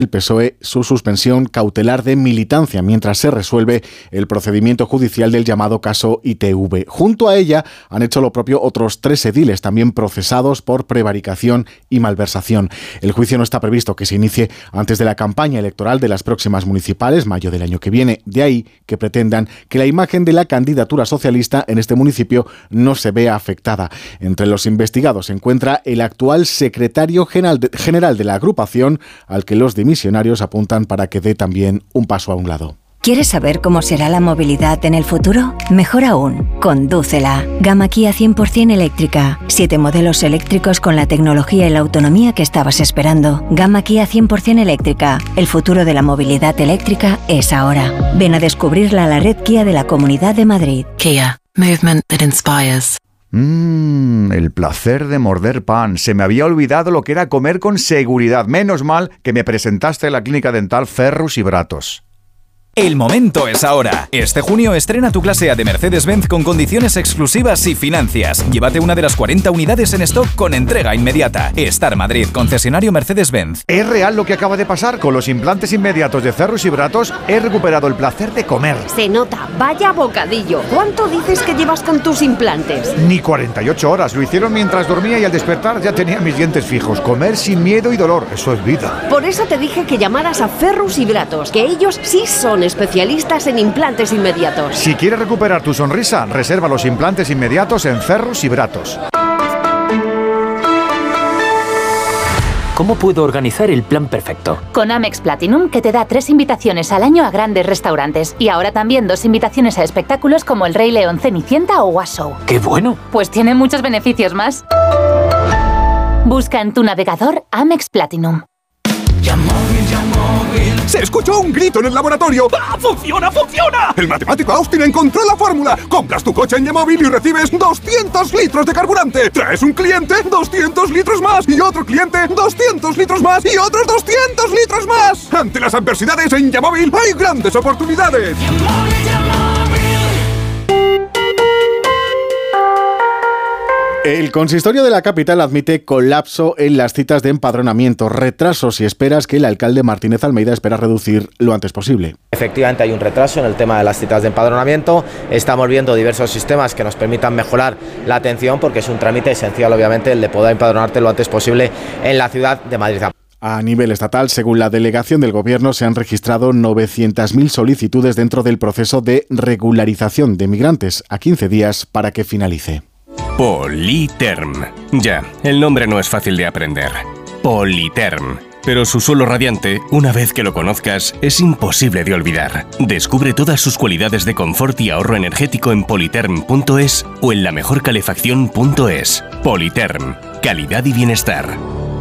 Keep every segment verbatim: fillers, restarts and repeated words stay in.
el P S O E su suspensión cautelar de militancia mientras se resuelve el procedimiento judicial del llamado caso I T V. Junto a ella han hecho lo propio otros tres ediles, también procesados por prevaricación y malversación. El juicio no está previsto que se inicie antes de la campaña electoral de las próximas municipales, mayo del año que viene. De ahí que pretendan que la imagen de la candidatura socialista en este municipio no se vea afectada. Entre los investigados se encuentra el actual secretario general de, general de la agrupación, al que los dimisionarios apuntan para que dé también un paso a un lado. ¿Quieres saber cómo será la movilidad en el futuro? Mejor aún, condúcela. Gama Kia cien por ciento eléctrica. Siete modelos eléctricos con la tecnología y la autonomía que estabas esperando. Gama Kia cien por ciento eléctrica. El futuro de la movilidad eléctrica es ahora. Ven a descubrirla a la red Kia de la Comunidad de Madrid. Kia. Movement that inspires. Mmm, el placer de morder pan. Se me había olvidado lo que era comer con seguridad. Menos mal que me presentaste en la clínica dental Ferrus y Bratos. El momento es ahora. Este junio estrena tu clase A de Mercedes-Benz con condiciones exclusivas y financias. Llévate una de las cuarenta unidades en stock con entrega inmediata. Star Madrid, concesionario Mercedes-Benz. ¿Es real lo que acaba de pasar? Con los implantes inmediatos de Ferrus y Bratos he recuperado el placer de comer. Se nota, vaya bocadillo. ¿Cuánto dices que llevas con tus implantes? Ni cuarenta y ocho horas. Lo hicieron mientras dormía y al despertar ya tenía mis dientes fijos. Comer sin miedo y dolor, eso es vida. Por eso te dije que llamaras a Ferrus y Bratos, que ellos sí son especialistas en implantes inmediatos. Si quieres recuperar tu sonrisa, reserva los implantes inmediatos en Ferrus y Bratos. ¿Cómo puedo organizar el plan perfecto? Con Amex Platinum, que te da tres invitaciones al año a grandes restaurantes. Y ahora también dos invitaciones a espectáculos como El Rey León, Cenicienta o Was Show. ¡Qué bueno! Pues tiene muchos beneficios más. Busca en tu navegador Amex Platinum. ¡Se escuchó un grito en el laboratorio! ¡Ah, funciona, funciona! El matemático Austin encontró la fórmula. Compras tu coche en Yamóvil y recibes doscientos litros de carburante. Traes un cliente, doscientos litros más. Y otro cliente, doscientos litros más. Y otros doscientos litros más. Ante las adversidades en Yamóvil hay grandes oportunidades. Yamóvil, Yamóvil. El consistorio de la capital admite colapso en las citas de empadronamiento, retrasos y esperas que el alcalde Martínez Almeida espera reducir lo antes posible. Efectivamente hay un retraso en el tema de las citas de empadronamiento. Estamos viendo diversos sistemas que nos permitan mejorar la atención porque es un trámite esencial, obviamente, el de poder empadronarte lo antes posible en la ciudad de Madrid. A nivel estatal, según la delegación del Gobierno, se han registrado novecientas mil solicitudes dentro del proceso de regularización de migrantes, a quince días para que finalice. Politerm. Ya, el nombre no es fácil de aprender. Politerm. Pero su suelo radiante, una vez que lo conozcas, es imposible de olvidar. Descubre todas sus cualidades de confort y ahorro energético en politerm punto es o en la mejor calefacción punto es. Politerm. Calidad y bienestar.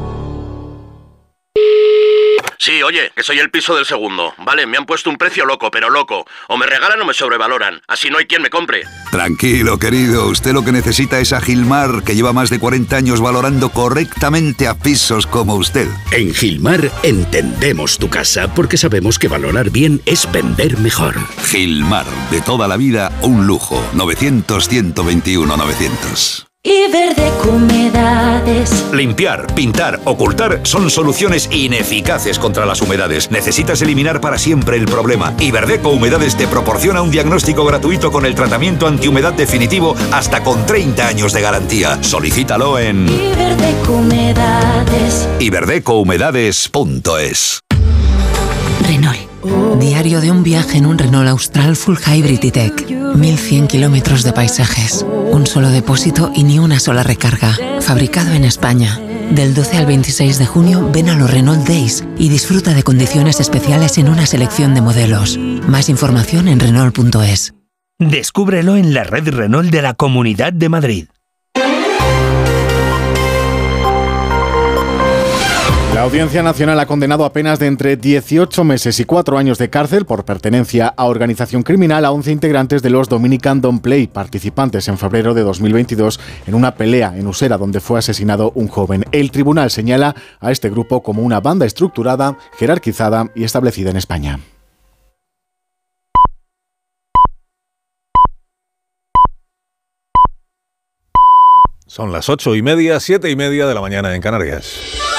Sí, oye, que soy el piso del segundo. Vale, me han puesto un precio loco, pero loco. O me regalan o me sobrevaloran. Así no hay quien me compre. Tranquilo, querido. Usted lo que necesita es a Gilmar, que lleva más de cuarenta años valorando correctamente a pisos como usted. En Gilmar entendemos tu casa porque sabemos que valorar bien es vender mejor. Gilmar, de toda la vida, un lujo. novecientos, ciento veintiuno, novecientos. Iberdeco Humedades. Limpiar, pintar, ocultar son soluciones ineficaces contra las humedades. Necesitas eliminar para siempre el problema. Iberdeco Humedades te proporciona un diagnóstico gratuito con el tratamiento antihumedad definitivo hasta con treinta años de garantía. Solicítalo en Iberdeco Humedades. iberdeco humedades punto es. Renault. Diario de un viaje en un Renault Austral Full Hybrid E-Tech. mil cien kilómetros de paisajes. Un solo depósito y ni una sola recarga. Fabricado en España. Del doce al veintiséis de junio ven a los Renault Days y disfruta de condiciones especiales en una selección de modelos. Más información en Renault punto es. Descúbrelo en la red Renault de la Comunidad de Madrid. La Audiencia Nacional ha condenado a penas de entre dieciocho meses y cuatro años de cárcel por pertenencia a organización criminal a once integrantes de los Dominican Don't Play, participantes en febrero de dos mil veintidós en una pelea en Usera donde fue asesinado un joven. El tribunal señala a este grupo como una banda estructurada, jerarquizada y establecida en España. Son las ocho y media, siete y media de la mañana en Canarias.